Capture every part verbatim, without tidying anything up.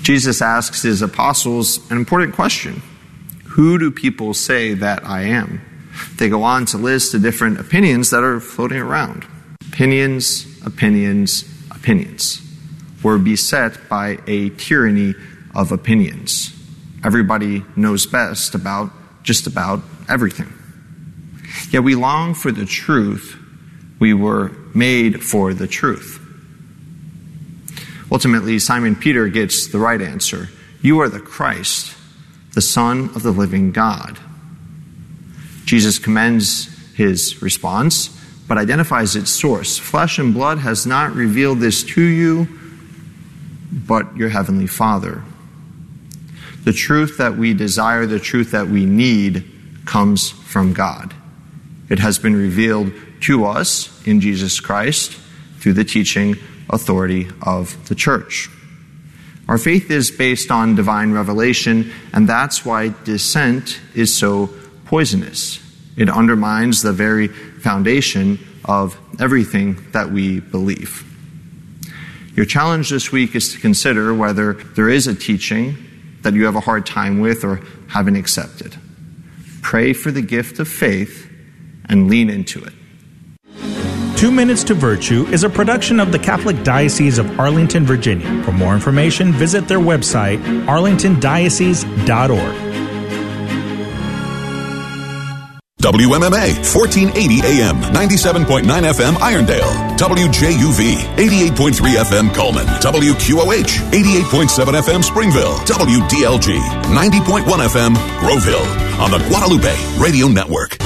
Jesus asks his apostles an important question. Who do people say that I am? They go on to list the different opinions that are floating around. Opinions, opinions, opinions. We're beset by a tyranny of opinions. Everybody knows best about just about everything. Yet we long for the truth. We were made for the truth. Ultimately, Simon Peter gets the right answer. You are the Christ, the Son of the living God. Jesus commends his response, but identifies its source. Flesh and blood has not revealed this to you, but your heavenly Father. The truth that we desire, the truth that we need, comes from God. It has been revealed to us in Jesus Christ through the teaching authority of the church. Our faith is based on divine revelation, and that's why dissent is so poisonous. It undermines the very foundation of everything that we believe. Your challenge this week is to consider whether there is a teaching that you have a hard time with or haven't accepted. Pray for the gift of faith and lean into it. Two Minutes to Virtue is a production of the Catholic Diocese of Arlington, Virginia. For more information, visit their website, arlington diocese dot org. W M M A, fourteen eighty A M, ninety-seven point nine F M Irondale. W J U V, eighty-eight point three F M Coleman. W Q O H, eighty-eight point seven F M Springville. W D L G, ninety point one F M Groveville. On the Guadalupe Radio Network.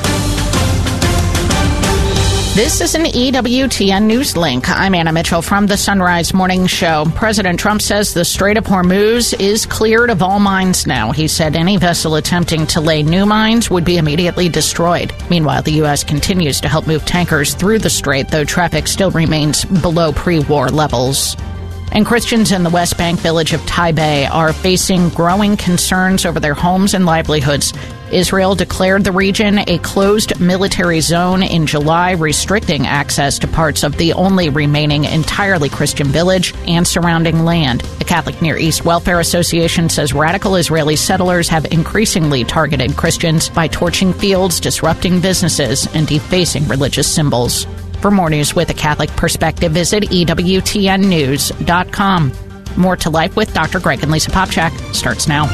This is an E W T N News Link. I'm Anna Mitchell from the Sunrise Morning Show. President Trump says the Strait of Hormuz is cleared of all mines now. He said any vessel attempting to lay new mines would be immediately destroyed. Meanwhile, the U S continues to help move tankers through the strait, though traffic still remains below pre-war levels. And Christians in the West Bank village of Taipei are facing growing concerns over their homes and livelihoods. Israel declared the region a closed military zone in July, restricting access to parts of the only remaining entirely Christian village and surrounding land. The Catholic Near East Welfare Association says radical Israeli settlers have increasingly targeted Christians by torching fields, disrupting businesses, and defacing religious symbols. For more news with a Catholic perspective, visit E W T N news dot com. More to Life with Doctor Greg and Lisa Popchak starts now.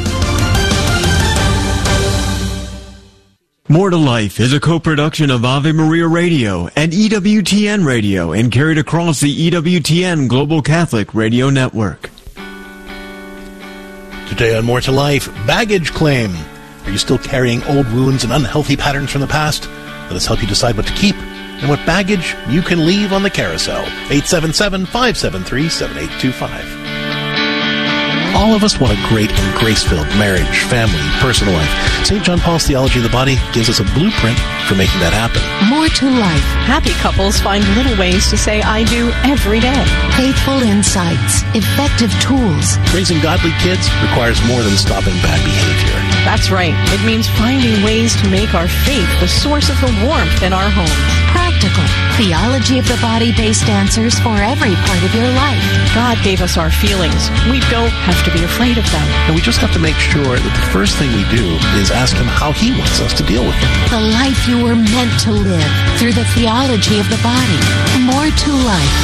More to Life is a co-production of Ave Maria Radio and E W T N Radio and carried across the E W T N Global Catholic Radio Network. Today on More to Life, baggage claim. Are you still carrying old wounds and unhealthy patterns from the past? Let us help you decide what to keep and what baggage you can leave on the carousel. eight seven seven, five seven three, seven eight two five. All of us want a great and grace-filled marriage, family, personal life. Saint John Paul's Theology of the Body gives us a blueprint for making that happen. More to Life. Happy couples find little ways to say I do every day. Faithful insights. Effective tools. Raising godly kids requires more than stopping bad behavior. That's right. It means finding ways to make our faith the source of the warmth in our homes. Practical. Theology of the Body-based answers for every part of your life. God gave us our feelings. We don't have to be afraid of them. And we just have to make sure that the first thing we do is ask Him how He wants us to deal with them. The life you were meant to live through the theology of the body. More to Life.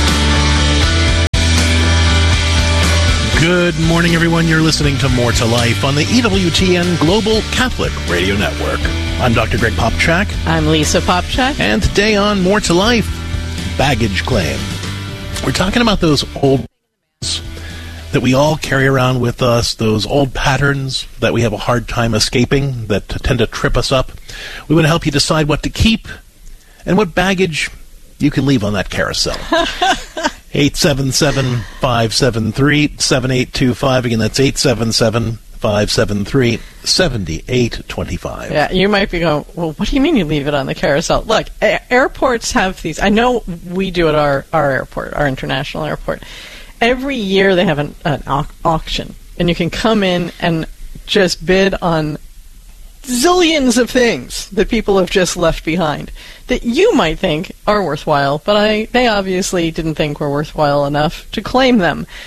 Good morning, everyone. You're listening to More to Life on the E W T N Global Catholic Radio Network. I'm Doctor Greg Popchak. I'm Lisa Popchak. And today on More to Life, baggage claim. We're talking about those old that we all carry around with us, those old patterns that we have a hard time escaping, that tend to trip us up. We want to help you decide what to keep and what baggage you can leave on that carousel. eight seven seven, five seven three, seven eight two five. Again, that's eight seven seven, five seven three, seven eight two five. Yeah, you might be going, well, what do you mean you leave it on the carousel? Look, a- airports have these. I know we do at our, our airport, our international airport. Every year they have an, an au- auction, and you can come in and just bid on zillions of things that people have just left behind that you might think are worthwhile, but I they obviously didn't think were worthwhile enough to claim them.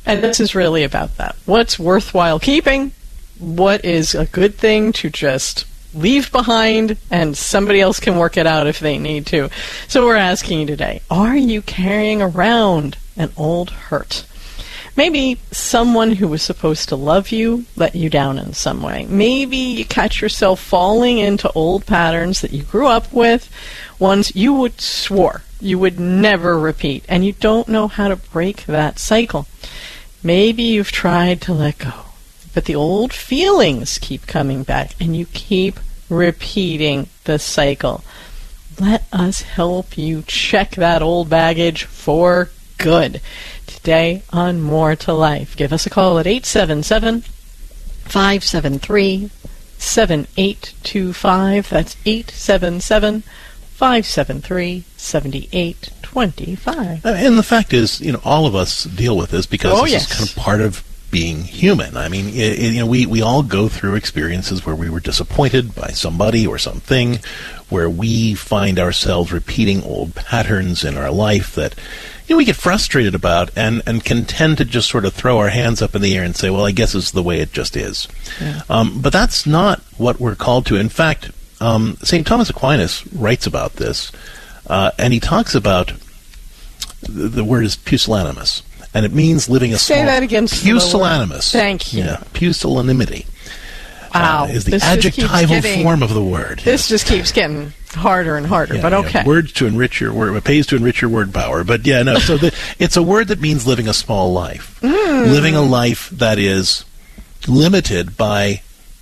And this is really about that. What's worthwhile keeping? What is a good thing to just leave behind, and somebody else can work it out if they need to. So we're asking you today, are you carrying around an old hurt? Maybe someone who was supposed to love you let you down in some way. Maybe you catch yourself falling into old patterns that you grew up with, ones you would swore you would never repeat, and you don't know how to break that cycle. Maybe you've tried to let go, but the old feelings keep coming back, and you keep repeating the cycle. Let us help you check that old baggage for good. Today on More to Life, give us a call at eight seven seven, five seven three, seven eight two five. That's eight seven seven, five seven three, seven eight two five. And the fact is, you know, all of us deal with this because oh, this yes. is kind of part of being human. I mean, it, it, you know, we, we all go through experiences where we were disappointed by somebody or something, where we find ourselves repeating old patterns in our life that, you know, we get frustrated about and, and can tend to just sort of throw our hands up in the air and say, well, I guess it's the way it just is. Yeah. Um, but that's not what we're called to. In fact, um, Saint Thomas Aquinas writes about this, uh, and he talks about, the, the word is pusillanimous, and it means living a Say small... that again. Pusillanimous. Thank you. Yeah, pusillanimity. Wow. Uh, is the This just keeps adjectival getting- form of the word. This just keeps getting harder and harder, Yeah, but yeah, okay. Words to enrich your word, it pays to enrich your word power. But yeah, no. So the, it's a word that means living a small life, Mm. living a life that is limited by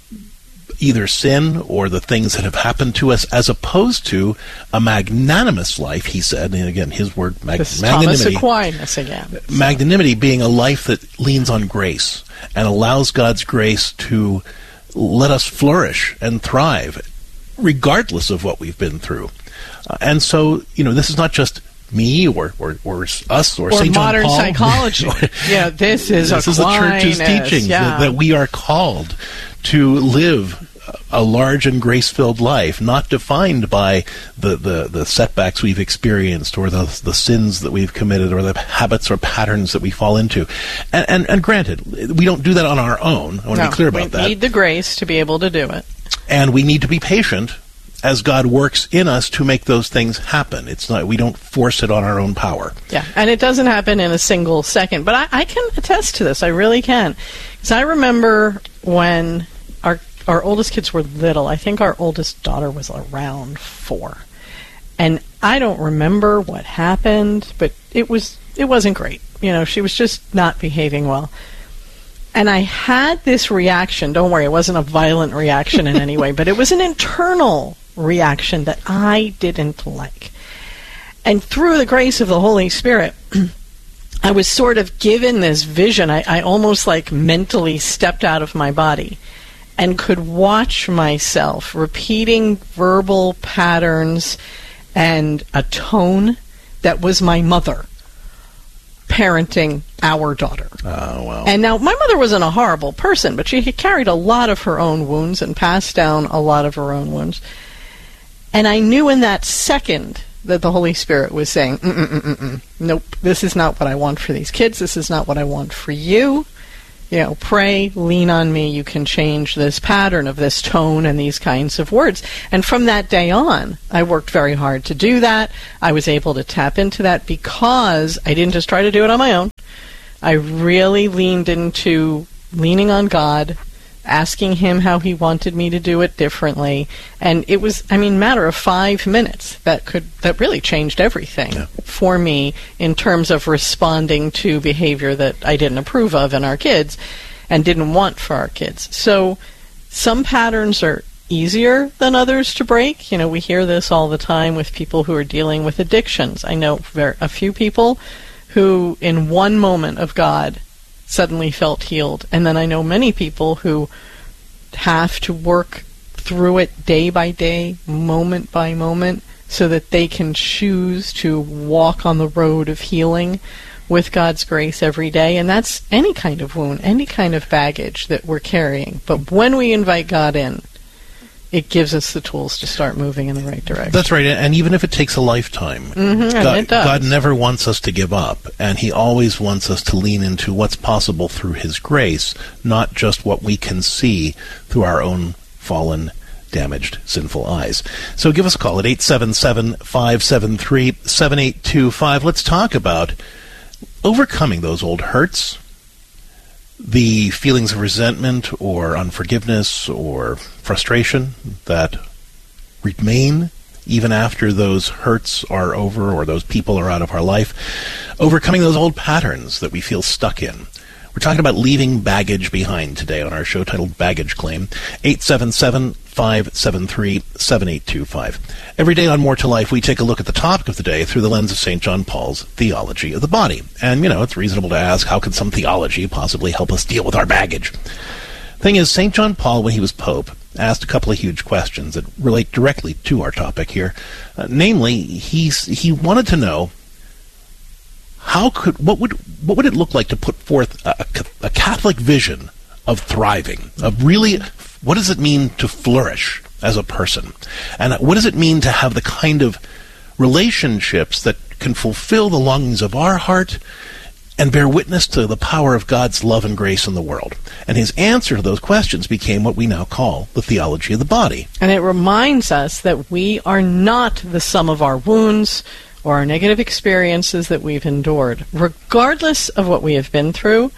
either sin or the things that have happened to us, as opposed to a magnanimous life. He said, and again, his word, mag- This is Thomas magnanimity. Aquinas again. Magnanimity being a life that leans on grace and allows God's grace to let us flourish and thrive, regardless of what we've been through. Uh, and so, you know, this is not just me or or, or us or, Or Saint John modern Paul. psychology. Yeah, this is this is the church's Aquinas, teachings yeah. that, that we are called to live a large and grace-filled life, not defined by the, the, the setbacks we've experienced or the the sins that we've committed or the habits or patterns that we fall into. And, and, and granted, we don't do that on our own. I want to No, be clear about we that. need the grace to be able to do it. And we need to be patient as God works in us to make those things happen. It's not, we don't force it on our own power. Yeah, and it doesn't happen in a single second. But I, I can attest to this. I really can. Because I remember when our our oldest kids were little. I think our oldest daughter was around four. And I don't remember what happened, but it was it wasn't great. You know, she was just not behaving well. And I had this reaction. Don't worry, it wasn't a violent reaction in any way, but it was an internal reaction that I didn't like. And through the grace of the Holy Spirit, I was sort of given this vision. I, I almost like mentally stepped out of my body and could watch myself repeating verbal patterns and a tone that was my mother parenting our daughter. Oh, wow. And now, my mother wasn't a horrible person, but she had carried a lot of her own wounds and passed down a lot of her own wounds. And I knew in that second that the Holy Spirit was saying, Mm-mm-mm-mm, nope, this is not what I want for these kids. This is not what I want for you. You know, pray, lean on me. You can change this pattern of this tone and these kinds of words. And from that day on, I worked very hard to do that. I was able to tap into that because I didn't just try to do it on my own. I really leaned into leaning on God, asking Him how He wanted me to do it differently. And it was, I mean, matter of five minutes that could, that really changed everything Yeah. for me in terms of responding to behavior that I didn't approve of in our kids and didn't want for our kids. So some patterns are easier than others to break. You know, we hear this all the time with people who are dealing with addictions. I know very, a few people who in one moment of God suddenly felt healed. And then I know many people who have to work through it day by day, moment by moment, so that they can choose to walk on the road of healing with God's grace every day. And that's any kind of wound, any kind of baggage that we're carrying. But when we invite God in, it gives us the tools to start moving in the right direction. That's right, and even if it takes a lifetime, mm-hmm, God, it does. God never wants us to give up, and He always wants us to lean into what's possible through His grace, not just what we can see through our own fallen, damaged, sinful eyes. So give us a call at eight seven seven, five seven three, seven eight two five. Let's talk about overcoming those old hurts, the feelings of resentment or unforgiveness or frustration that remain even after those hurts are over or those people are out of our life, overcoming those old patterns that we feel stuck in. We're talking about leaving baggage behind today on our show titled Baggage Claim. eight seven seven, five seven three, seven eight two five. Every day on More to Life, we take a look at the topic of the day through the lens of Saint John Paul's theology of the body. And, you know, it's reasonable to ask, how can some theology possibly help us deal with our baggage? Thing is, Saint John Paul, when he was Pope, asked a couple of huge questions that relate directly to our topic here. Uh, namely, he's, he wanted to know How could what would what would it look like to put forth a, a, a Catholic vision of thriving, of really, what does it mean to flourish as a person, and what does it mean to have the kind of relationships that can fulfill the longings of our heart and bear witness to the power of God's love and grace in the world? And his answer to those questions became what we now call the theology of the body. And it reminds us that we are not the sum of our wounds or our negative experiences that we've endured. Regardless of what we have been through,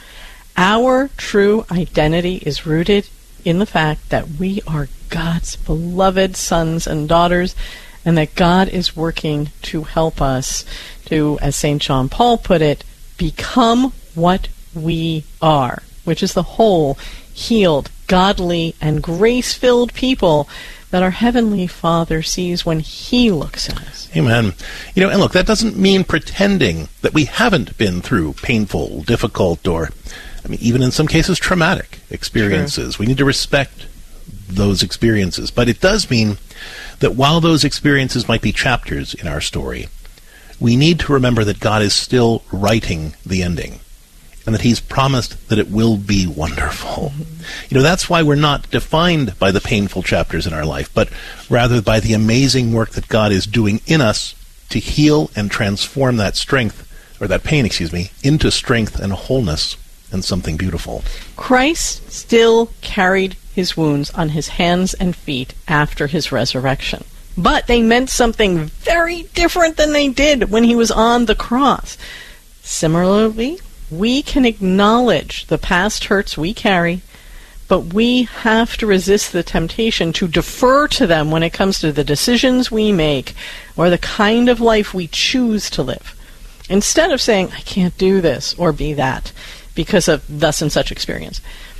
our true identity is rooted in the fact that we are God's beloved sons and daughters, and that God is working to help us to, as Saint John Paul put it, become what we are, which is the whole, healed, godly, and grace-filled people that our Heavenly Father sees when He looks at us. Amen. You know, and look, that doesn't mean pretending that we haven't been through painful, difficult, or, I mean, even in some cases, traumatic experiences. True. We need to respect those experiences. But it does mean that while those experiences might be chapters in our story, we need to remember that God is still writing the ending, and that He's promised that it will be wonderful. Mm-hmm. You know, that's why we're not defined by the painful chapters in our life, but rather by the amazing work that God is doing in us to heal and transform that strength, or that pain, excuse me, into strength and wholeness and something beautiful. Christ still carried His wounds on His hands and feet after His resurrection. But they meant something very different than they did when He was on the cross. Similarly, we can acknowledge the past hurts we carry, but we have to resist the temptation to defer to them when it comes to the decisions we make or the kind of life we choose to live. Instead of saying, I can't do this or be that because of thus and such experience,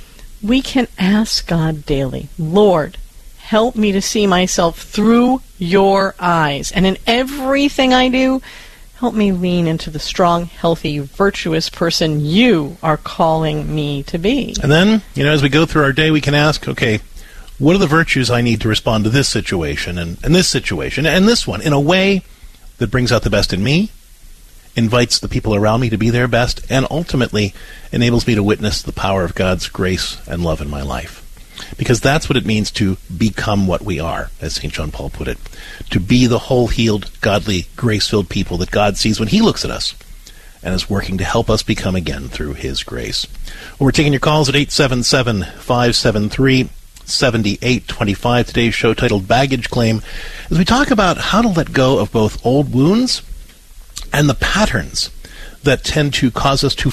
we can ask God daily, Lord, help me to see myself through your eyes. And in everything I do, help me lean into the strong, healthy, virtuous person you are calling me to be. And then, you know, as we go through our day, we can ask, okay, what are the virtues I need to respond to this situation and, and this situation and this one in a way that brings out the best in me, invites the people around me to be their best, and ultimately enables me to witness the power of God's grace and love in my life. Because that's what it means to become what we are, as Saint John Paul put it. To be the whole healed, godly, grace-filled people that God sees when He looks at us and is working to help us become again through His grace. Well, we're taking your calls at eight seven seven, five seven three, seven eight two five. Today's show titled Baggage Claim, as we talk about how to let go of both old wounds and the patterns that tend to cause us to